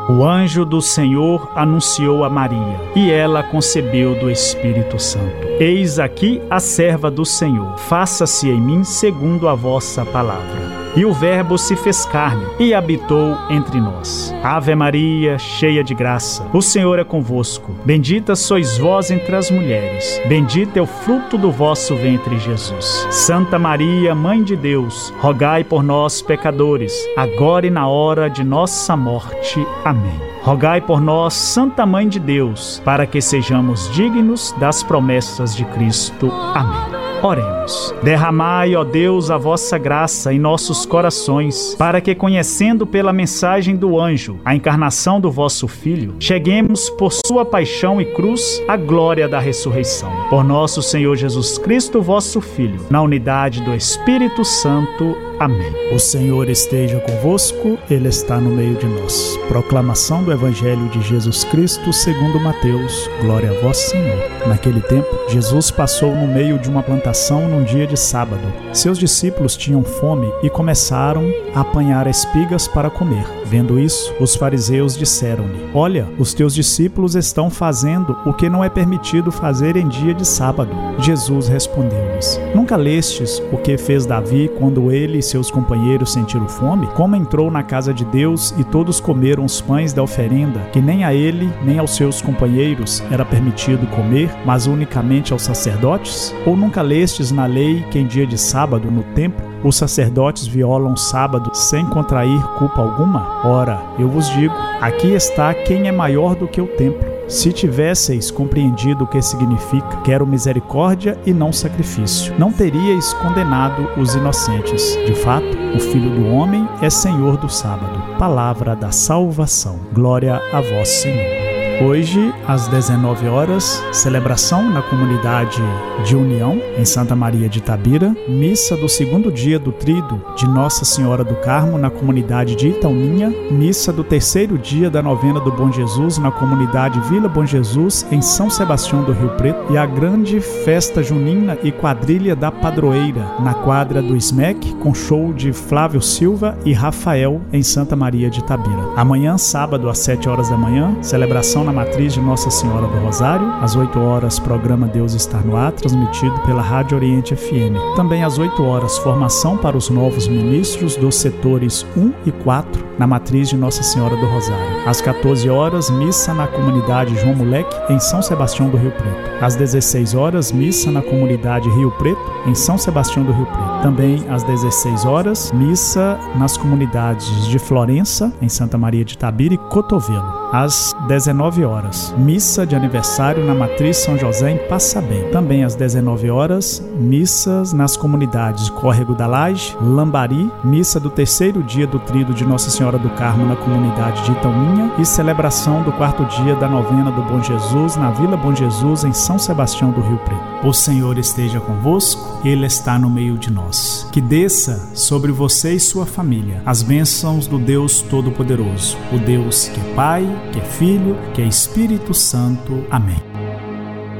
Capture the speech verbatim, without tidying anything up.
O anjo do Senhor anunciou a Maria, e ela concebeu do Espírito Santo. Eis aqui a serva do Senhor, faça-se em mim segundo a vossa palavra. E o Verbo se fez carne e habitou entre nós. Ave Maria, cheia de graça, o Senhor é convosco. Bendita sois vós entre as mulheres. Bendito é o fruto do vosso ventre, Jesus. Santa Maria, Mãe de Deus, rogai por nós, pecadores, agora e na hora de nossa morte. Amém. Rogai por nós, Santa Mãe de Deus, para que sejamos dignos das promessas de Cristo. Amém. Oremos. Derramai, ó Deus, a vossa graça em nossos corações, para que, conhecendo pela mensagem do anjo a encarnação do vosso Filho, cheguemos por sua paixão e cruz à glória da ressurreição. Por nosso Senhor Jesus Cristo, vosso Filho, na unidade do Espírito Santo. Amém. O Senhor esteja convosco, Ele está no meio de nós. Proclamação do Evangelho de Jesus Cristo segundo Mateus. Glória a vós, Senhor. Naquele tempo, Jesus passou no meio de uma plantação num dia de sábado. Seus discípulos tinham fome e começaram a apanhar espigas para comer. Vendo isso, os fariseus disseram-lhe: Olha, os teus discípulos estão fazendo o que não é permitido fazer em dia de sábado. Jesus respondeu-lhes: Nunca lestes o que fez Davi quando ele e seus companheiros sentiram fome? Como entrou na casa de Deus e todos comeram os pães da oferenda, que nem a ele nem aos seus companheiros era permitido comer, mas unicamente aos sacerdotes? Ou nunca lestes na lei que em dia de sábado no templo os sacerdotes violam o sábado sem contrair culpa alguma? Ora, eu vos digo, aqui está quem é maior do que o templo. Se tivesseis compreendido o que significa quero misericórdia e não sacrifício, não teríeis condenado os inocentes. De fato, o Filho do Homem é Senhor do sábado. Palavra da salvação. Glória a vós, Senhor. Hoje, às dezenove horas, celebração na comunidade de União, em Santa Maria de Itabira, missa do segundo dia do Tríduo de Nossa Senhora do Carmo na comunidade de Itauninha, missa do terceiro dia da novena do Bom Jesus na comunidade Vila Bom Jesus, em São Sebastião do Rio Preto, e a grande festa junina e quadrilha da Padroeira, na quadra do S M E C, com show de Flávio Silva e Rafael, em Santa Maria de Itabira. Amanhã, sábado, às sete horas da manhã, celebração na matriz de Nossa Senhora do Rosário. Às oito horas, programa Deus Está no Ar, transmitido pela Rádio Oriente F M. Também às oito horas, formação para os novos ministros dos setores um e quatro, na matriz de Nossa Senhora do Rosário. Às quatorze horas, missa na comunidade João Moleque, em São Sebastião do Rio Preto. Às dezesseis horas, missa na comunidade Rio Preto, em São Sebastião do Rio Preto. Também às dezesseis horas, missa nas comunidades de Florença, em Santa Maria de Itabira, e Cotovelo. Às dezenove horas, missa de aniversário na matriz São José, em Passabém. Também às dezenove horas, missas nas comunidades Córrego da Laje, Lambari, missa do terceiro dia do Tríduo de Nossa Senhora do Carmo na comunidade de Itauninha e celebração do quarto dia da novena do Bom Jesus na Vila Bom Jesus, em São Sebastião do Rio Preto. O Senhor esteja convosco, Ele está no meio de nós. Que desça sobre você e sua família as bênçãos do Deus Todo-Poderoso, o Deus que é Pai, que é Filho, que é Espírito Santo. Amém.